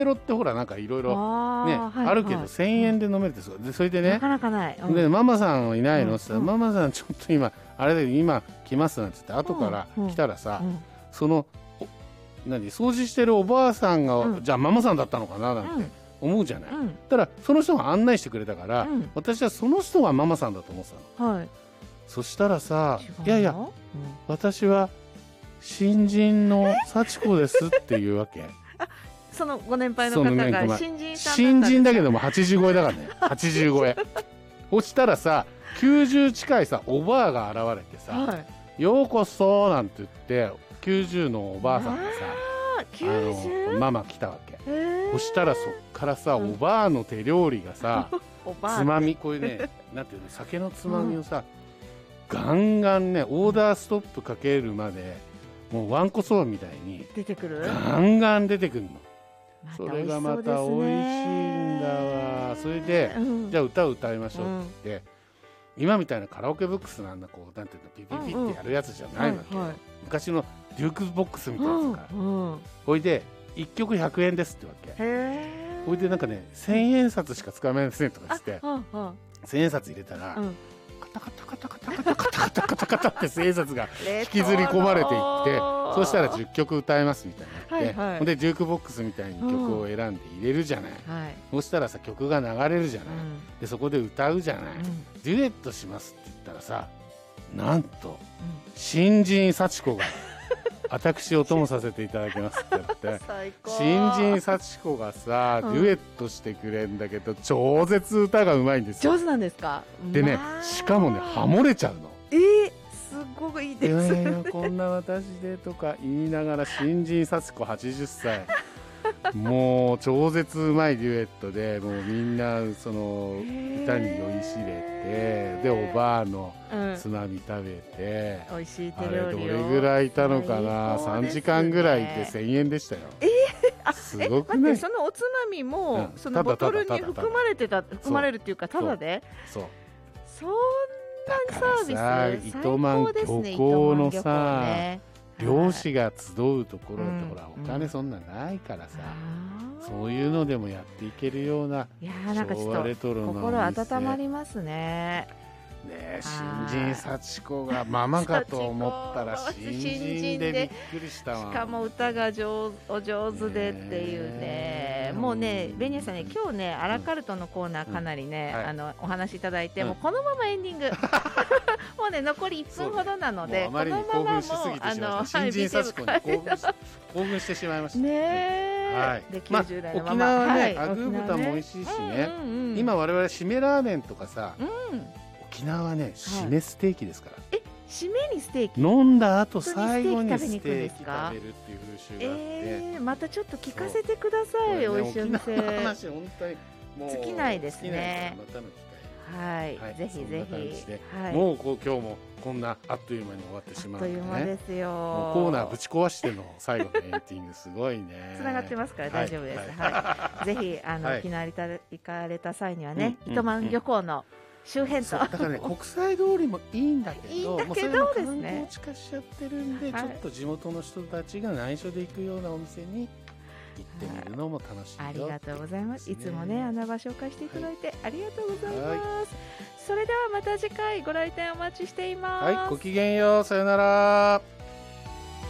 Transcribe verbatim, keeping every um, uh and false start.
ロってほらなんかいろいろねあ、はい、 あるけど、 はい、 せんえんで飲めるってそうで、それでね、 なかなかない、うん、 でママさんいないのって言ったら、 うん、 ママさんちょっと今あれで今来ますなんて言って後から来たらさ、 うん、 その何掃除してるおばあさんが、うん、じゃあママさんだったのかななんて思うじゃない、うん、ただその人が案内してくれたから、うん、私はその人がママさんだと思ってたの、はい、そしたらさ、いやいや、うん、私は新人の幸子ですっていうわけそのご年配の方が新人さんだったんですか。 新人だけどもはちじゅう超えだからねはちじゅう超えそしたらさきゅうじゅう近いさおばあが現れてさ、はい、ようこそなんて言ってきゅうじゅうのおばあさんがさきゅうじゅうママ来たわけ。そしたらそっからさ、うん、おばあの手料理がさつまみこういうねなんていうの酒のつまみをさ、うん、ガンガンねオーダーストップかけるまでもうわんこそばみたいに出てくるガンガン出てくるの。それがまた美味しいんだわ。それで、うん、じゃあ歌を歌いましょうって言って、うん、今みたいなカラオケボックスなんだこうなんていうのピピピってやるやつじゃないわけ、うんうん、昔のデュークボックスみたいなやつから、うんうん、ほいでいっきょくひゃくえんですってわけ。へほいでなんかねせんえん札しか使えませんとか言って、うんうん、せんえん札入れたら、うん、カタカタカタカタカタカタカタカタカタって千円札が引きずり込まれていってそうしたらじゅっきょく歌えますみたいになって、はいはい、でデュークボックスみたいに曲を選んで入れるじゃない、うんはい、そしたらさ曲が流れるじゃない、うん、でそこで歌うじゃない、うん、デュエットしますって言ったらさなんと、うん、新人幸子が私お供させていただきますって言って新人幸子がさ、うん、デュエットしてくれるんだけど超絶歌がうまいんですよ。 上手なんですか。 でねしかもねハモれちゃうの。 えー、すごくいいですね。 いやいやこんな私でとか言いながら新人幸子はちじゅっさいもう超絶うまいデュエットでもうみんなその歌に酔いしれてでおばあのつまみ食べて、 うん、美味しい手料理をあれどれぐらいいたのかな、ね、さんじかんぐらいでせんえんでしたよ。 えー、あすごくね。え待ってそのおつまみも、うん、そのボトルに含まれてた含まれるっていうかただでそうそんなサービス糸満漁港のさ、ね、漁師が集うところってほら、うん、お金そんなないからさ、うん、そういうのでもやっていけるような昭和レトロなお店。 心温まりますね。 ね新人幸子がママかと思ったら新人でびっくりしたわ。 しかも歌が上お上手でっていうねもうねベニヤさんね今日ねアラカルトのコーナーかなりね、うんはい、あのお話いただいて、うん、もうこのままエンディングもうね残りいっぷんほどなのでこのままもうあの新人幸子に興奮し興奮してしまいましたね、 はい、できゅうじゅう代のまま、まあ、沖縄ね、はい、アグー豚も美味しいしね、うんうんうん、今我々締めラーメンとかさ、うん沖縄はね締めステーキですから、はい、 え締めにステーキ飲んだ後最後にステーキ食べるっていう風習があって、 えー、またちょっと聞かせてください、ね、美味しいお店沖縄の話本当にもう尽きないですね。 またの機会はい、はい、ぜひぜひ、 はい、もうこう今日もこんなあっという間に終わってしまうので、ね、 あっという間ですよ。 もうコーナーぶち壊しての最後のエンディングすごいねつながってますから大丈夫です、はいはい、ぜひあの、はい、沖縄行かれた際にはね、うん、糸満漁港の周辺とだからね国際通りもいいんだけどいいんだけどですね観光地化しちゃってるんで、はい、ちょっと地元の人たちが内緒で行くようなお店に行ってみるのも楽しいよ、 ありがとうございます。いつもね穴場紹介していただいて、はい、ありがとうございます、はい、それではまた次回ご来店お待ちしています。 はい、ごきげんよう、さよなら。